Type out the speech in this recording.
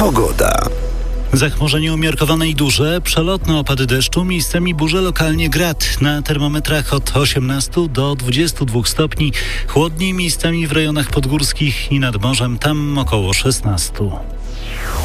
Pogoda. Zachmurzenie umiarkowane i duże, przelotne opady deszczu, miejscami burze, lokalnie grad. Na termometrach od 18 do 22 stopni. Chłodniej miejscami w rejonach podgórskich i nad morzem, tam około 16.